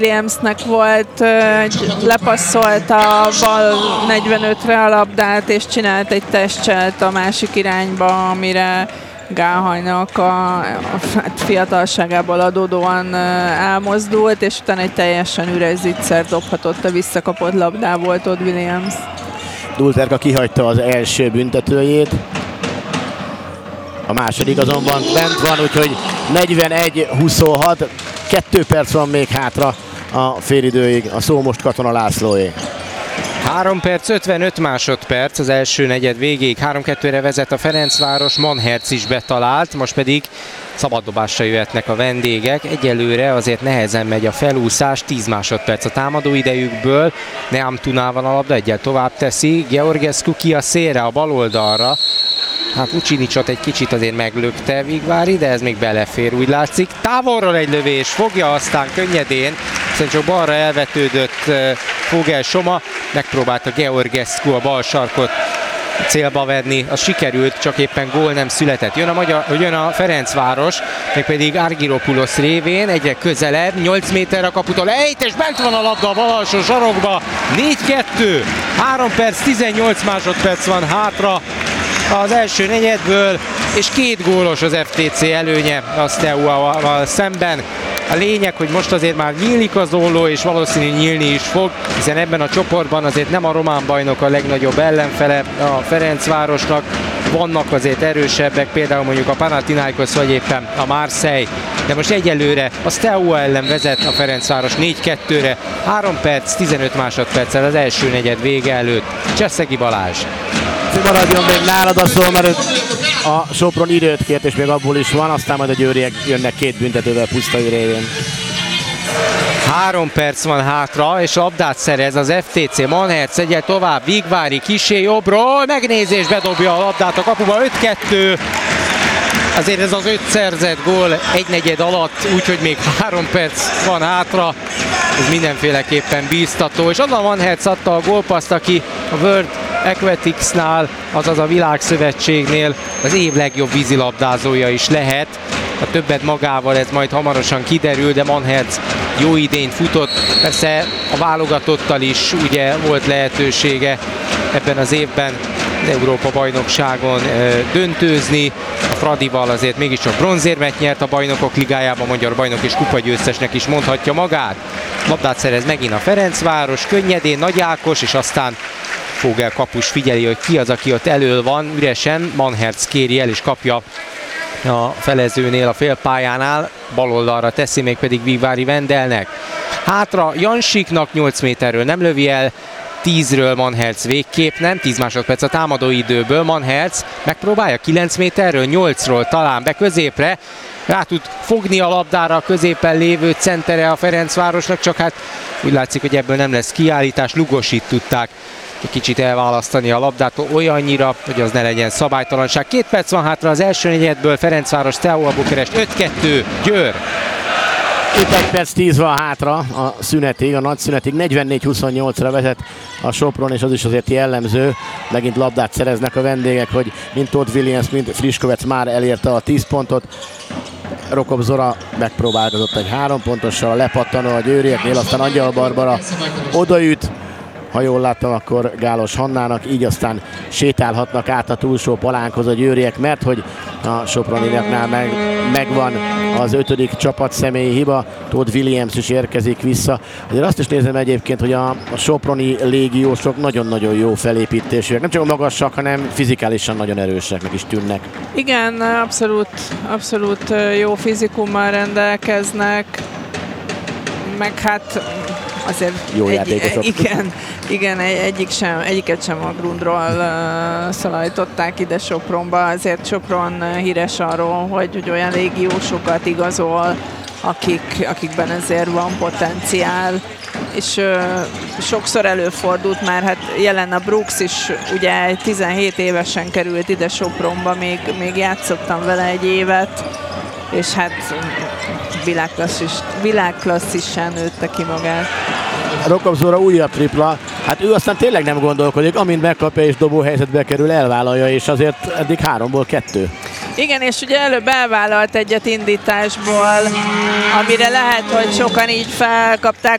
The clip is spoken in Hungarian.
Williamsnek volt, lepasszolta bal 45-re a labdát, és csinált egy testcselt a másik irányba, amire Gáhajnak a fiatalságából adódóan elmozdult, és utána egy teljesen üres zicser dobhatott a visszakapott labdából Todd Williams. Dulterka kihagyta az első büntetőjét. A második azonban bent van, úgyhogy 41-26, 2 perc van még hátra a félidőig, a szó most Katona Lászlóé. 3 perc 55 másodperc az első negyed végéig, 3-2-re vezet a Ferencváros, Manherz is betalált, most pedig szabaddobásra jöhetnek a vendégek. Egyelőre azért nehezen megy a felúszás, 10 másodperc a támadó idejükből, Neamtunál van a labda, egyel tovább teszi, Georgescu ki a szélre, a bal oldalra. Hát Vucinicsot egy kicsit azért meglökte Vigvári, de ez még belefér, úgy látszik. Távolról egy lövés, fogja aztán könnyedén, hiszen csak balra elvetődött Fogel Soma, megpróbálta Georgescu a bal sarkot célba venni, az sikerült, csak éppen gól nem született. Jön a Ferencváros, mégpedig Argyropoulos révén, egyre közelebb, 8 méter a kaputól, ejt, és bent van a labda a bal alsó sarokba, 4-2, 3 perc, 18 másodperc van hátra az első negyedből, és 2 gólos az FTC előnye a Steaua-val szemben. A lényeg, hogy most azért már nyílik az olló, és valószínű nyílni is fog, hiszen ebben a csoportban azért nem a román bajnok a legnagyobb ellenfele a Ferencvárosnak, vannak azért erősebbek, például mondjuk a Panathinaikos vagy éppen a Marseille, de most egyelőre a Steaua ellen vezet a Ferencváros 4-2-re, 3 perc, 15 másodperccel az első negyed vége előtt. Cseszegi Balázs. Maradjon még nálad a szó, mert a Sopron időt kért, és még abból is van, aztán majd a győriek jönnek 2 büntetővel Pusztai révén. 3 perc van hátra, és labdát szerez az FTC. Manherz egyel tovább, Vigvári kissé jobbról, megnézés, bedobja a labdát a kapuba, 5-2. Azért ez az 5 szerzett gól egy negyed alatt, úgyhogy még 3 perc van hátra. Ez mindenféleképpen bíztató, és onnan Manherz adta a gólpaszt, aki a World Aquatics-nál, azaz a Világszövetségnél az év legjobb vízilabdázója is lehet. A többet magával ez majd hamarosan kiderül, de Manherz jó idényt futott. Persze a válogatottal is ugye volt lehetősége ebben az évben az Európa-bajnokságon döntőzni. A Fradival azért mégiscsak bronzérmet nyert a Bajnokok Ligájában, magyar bajnok és kupagyőztesnek is mondhatja magát. Labdát szerez megint a Ferencváros, könnyedén Nagy Ákos, és aztán Fogel kapus figyeli, hogy ki az, aki ott elől van, üresen. Manherz kéri el és kapja a felezőnél, a félpályánál, bal oldalra teszi, még pedig Vigvári Vendelnek. Hátra Jansiknak 8 méterről nem lövi el, 10-ről Manherz végképp nem, 10 másodperc a támadóidőből. Manherz megpróbálja 9 méterről, 8-ról talán be középre, rá tud fogni a labdára a középen lévő centere a Ferencvárosnak, csak hát úgy látszik, hogy ebből nem lesz kiállítás. Lugosit tudták egy kicsit elválasztani a labdától olyannyira, hogy az ne legyen szabálytalanság. 2 perc van hátra az első negyedből, Ferencváros Steaua Bukarest 5-2, Győr. Itt 1 perc 10 van hátra a szünetig, a nagy szünetig, 44-28-ra vezet a Sopron, és az is azért jellemző. Megint labdát szereznek a vendégek, hogy mind Todd Williams, mind Friskovec már elérte a 10 pontot. Rokop Zora megpróbálkozott egy 3 pontossal, lepattanó a győrieknél, aztán Angyal Barbara odaüt. Ha jól láttam, akkor Gálos Hannának, így aztán sétálhatnak át a túlsó palánkhoz a győriek, mert hogy a Soproniaknál megvan az 5. csapat személyi hiba, Todd Williams is érkezik vissza. Azért azt is nézem egyébként, hogy a soproni légiósok nagyon-nagyon jó felépítésűek, nem csak magasak, hanem fizikálisan nagyon erőseknek is tűnnek. Igen, abszolút jó fizikummal rendelkeznek, meg hát azért jó játékosok. Igen, egyiket sem a Grundról szalajtották ide Sopronba. Azért Sopron híres arról, hogy olyan légiósokat igazol, akikben azért van potenciál. És sokszor előfordult már, hát jelen a Brooks is ugye 17 évesen került ide Sopronba, még játszottam vele egy évet, és hát világklasszissán nőtte ki magát. Rokop Zora újabb tripla, hát ő aztán tényleg nem gondolkodik, amint megkapja és dobóhelyzetbe kerül, elvállalja, és azért eddig 3-ból 2. Igen, és ugye előbb elvállalt egyet indításból, amire lehet, hogy sokan így felkapták